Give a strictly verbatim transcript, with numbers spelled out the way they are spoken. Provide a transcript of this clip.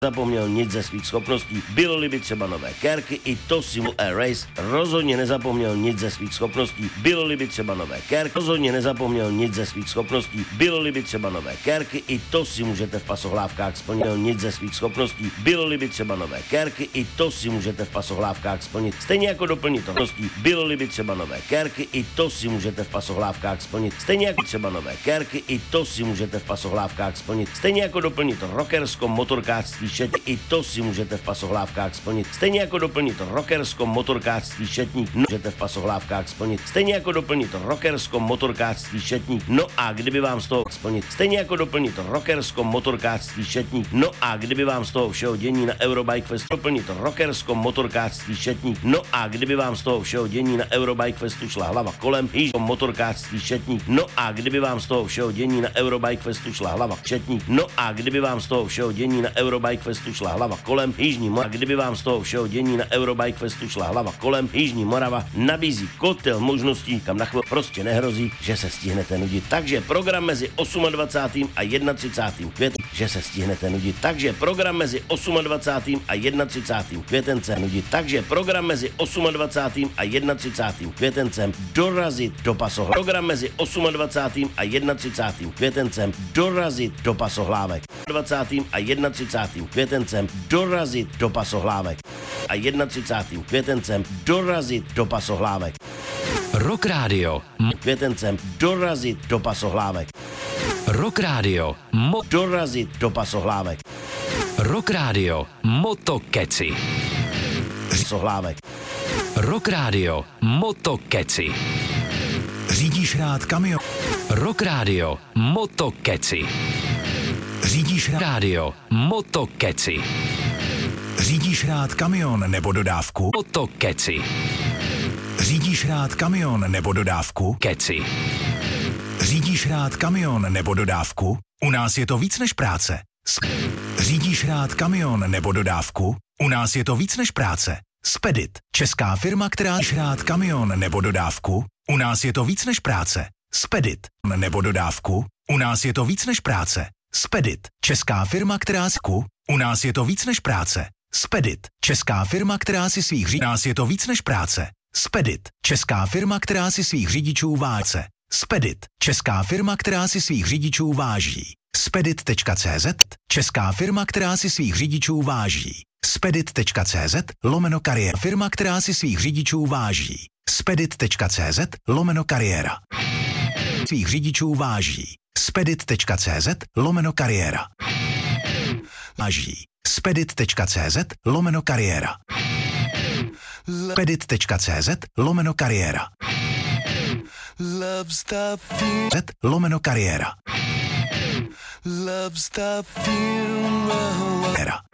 Zapomněl nic ze svých schopností, bylo-li by třeba nové kérky, i to si mu Air Race rozhodně nezapomněl nic ze svých schopností, bylo-li by třeba nové kérky, rozhodně nezapomněl nic ze svých schopností, bylo-li by třeba nové kérky, i to si můžete v pasohlávkách splnit nic ze svých schopností, bylo-li by třeba nové kérky, i to si můžete v pasohlávkách splnit, stejně jako doplnit schopností, bylo-li by třeba nové kérky, i to si můžete v pasohlávkách splnit, stejně jako třeba nové kérky, i to si můžete v pasohlávkách splnit, stejně jako doplnit rockersko motorkářství šetník, i to si můžete v pasohlávkách splnit. Stejně jako doplnit rockersko motorkářství šetník, můžete v pasohlávkách splnit. Stejně jako doplnit rockersko motorkářství šetník. No a kdyby vám z toho splnit. Stejně jako doplnit rockersko motorkářství šetník. No a kdyby vám z toho všeho dění na Eurobike Festu doplnit rockersko motorkářství šetník. No a kdyby vám z toho všeho dění na Eurobike Festu šla hlava kolem, již motorkářství šetník. No a kdyby vám z toho všeho dění na Eurobike Festu šla hlava šetník. No a kdyby vám z toho všeho dění na Eurobike Festu šla hlava kolem, Jižní Morava. Kdyby vám z toho všeho dění na Eurobike Festu šla hlava kolem, Jižní Morava nabízí kotel možností, kam na chvíli prostě nehrozí, že se stihnete nudit. Takže program mezi dvacátým osmým a třicátým prvním květnem, že se stihnete nudit. Takže program mezi dvacátým osmým a třicátým prvním květencem nudit. Takže program mezi dvacátým osmým a třicátým prvním květencem dorazit do pasohlávek. Program mezi dvacátým osmým a třicátým prvním květencem dorazit do pasohlávek. dvacátým a třicátým prvním květencem dorazit do pasohlávek. A třicátým prvním květencem dorazit do pasohlávek. Rock Radio. Květencem dorazit do pasohlávek. Rock Radio. Mo- dorazit do pasohlávek. Rock Radio. Motokeci. Pasohlávek. Rock Radio. Motokeci. Řídíš rád kamion? Rock Radio. Motokeci. Řídíš rád Radio. Motokeci. Řídíš rád kamion nebo dodávku? Motokeci. Řídíš rád kamion nebo dodávku? Keci. Řídíš rád kamion nebo dodávku? U nás je to víc než práce. Řídíš rád kamion nebo dodávku? U nás je to víc než práce. Spedit, česká firma, která řídíš rád kamion nebo dodávku? U nás je to víc než práce. Spedit nebo dodávku? U nás je to víc než práce. Spedit, česká firma, která zku, u nás je to víc než práce. Spedit, česká firma, která si svých řidičů, u nás je to víc než práce. Spedit, česká firma, která si svých řidičů váží. Spedit, česká firma, která si svých řidičů váží. Spedit tečka cé zet, česká firma, která si svých řidičů váží. Spedit tečka cé zet lomeno kariéra, firma, která si svých řidičů váží. Spedit tečka cé zet lomeno kariéra. Svých řidičů váží. Spedit tečka cé zet lomeno kariéra. Váží. Spedit tečka cé zet lomeno kariéra. Spedit tečka cé zet lomeno kariéra. Z lomeno kariéra.